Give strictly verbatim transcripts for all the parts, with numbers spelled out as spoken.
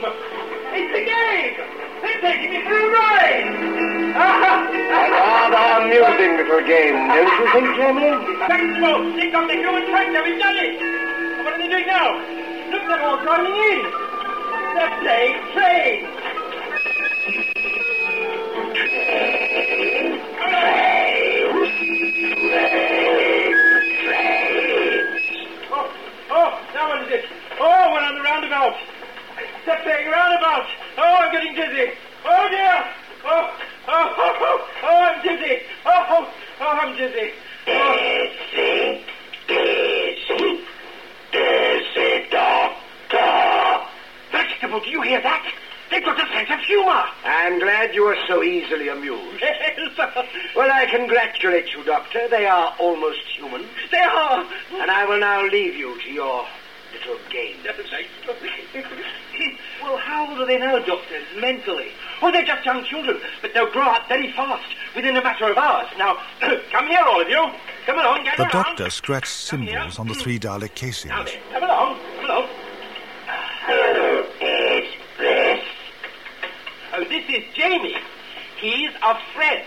It's the game! They're taking me for a ride! A rather amusing little game, don't you think, Jamie? Maximo, they've got the human tractor, we've done it! What are they doing now? Look, they're all driving in! They're playing train! Oh, oh, now what is it? Oh, we're on the roundabout! They're playing roundabout! Oh, I'm getting dizzy! Oh, dear! Oh, oh, oh, oh, oh, I'm dizzy! Oh, oh, oh, I'm dizzy! Dizzy, dizzy, dizzy doctor. Vegetable, do you hear that? They've got a sense of humour! I'm glad you are so easily amused. Well, I congratulate you, Doctor. They are almost human. They are! And I will now leave you to your little game. Well, how old are they now, Doctor, mentally? Oh, they're just young children, but they'll grow up very fast, within a matter of hours. Now, come here, all of you. Come along, get The around. doctor scratched symbols on the three Dalek casings. Now then, come along, come along. Who is this? Oh, this is Jamie. He's a friend.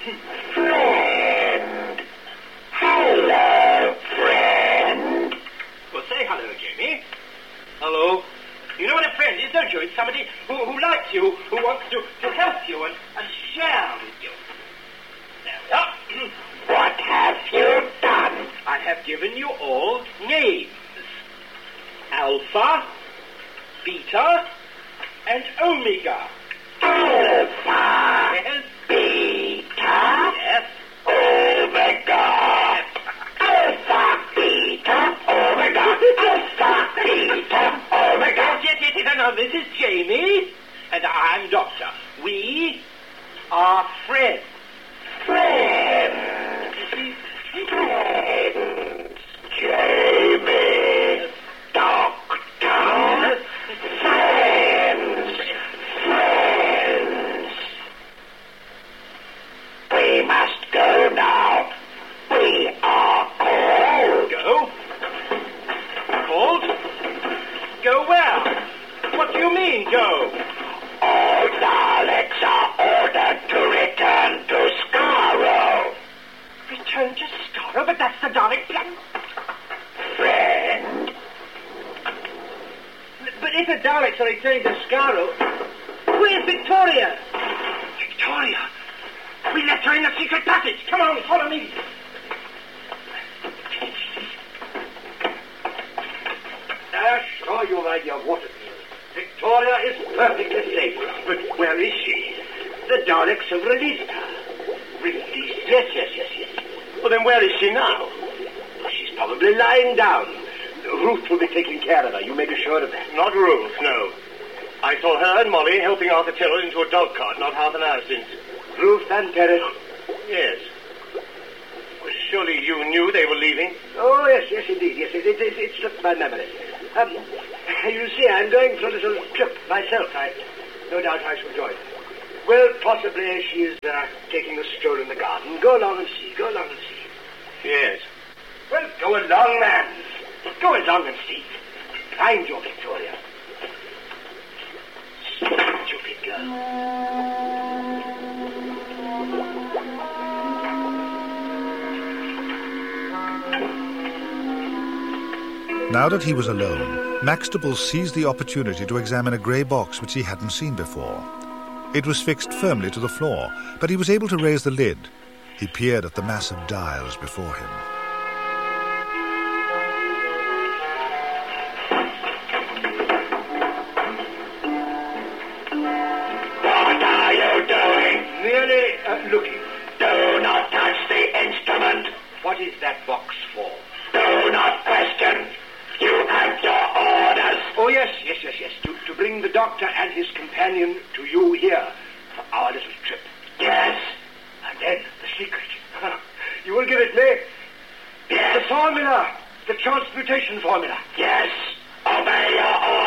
Friend. Hello, friend. Well, say hello, Jamie. Hello. You know what a friend is, don't you? It's somebody who, who likes you, who wants to, to help you and, and share with you. There we are. What have you done? I have given you all names. Alpha, Beta, and Omega. Alpha, Yes. Beta, Yes. Omega. Alpha, Beta, Omega. Alpha, Beta, Omega. Yes, yes, yes. Now, this is Jamie, and I'm Doctor. We are friends. Friends. Friends. Jamie. Doctor. Friends. Friends. We must go now. We are called. Go? Called? Go where? What do you mean, go? All Daleks are ordered to return to Skaro. Return to Skaro? But that's the Dalek plan. Friend. But if the Daleks are returning to Skaro, where's Victoria? Victoria? We left her in the secret passage. Come on, follow me. I assure you, my dear Waterfield, Victoria is perfectly safe. But where is she? The Daleks have released her. Released? Yes, yes, yes, yes. Well, then where is she now? She's probably lying down. Ruth will be taking care of her. You may be sure of that. Not Ruth, no. I saw her and Molly helping Arthur Tyrrell into a dog cart not half an hour since. Ruth and Terry? Yes. Well, surely you knew they were leaving? Oh, yes, yes, indeed. Yes, it, it, it, it slipped my memory. Um, you see, I'm going for a little trip myself. I, no doubt I shall join her. Well, possibly she's uh, taking a stroll in the garden. Go along and see. Go along and see. Yes. Well, go along, man. Go along and see. Find your Victoria. Stupid girl. Now that he was alone, Maxtable seized the opportunity to examine a grey box which he hadn't seen before. It was fixed firmly to the floor, but he was able to raise the lid. He peered at the mass of dials before him. What are you doing? Merely uh, looking. Do not touch the instrument. What is that box for? Do not question. You have your orders. Oh, yes, yes, yes, yes. To, to bring the doctor and his companion to you here for our little trip. Yes. And then the secret. You will give it me? Yes. The formula. The transmutation formula. Yes. Obey your orders.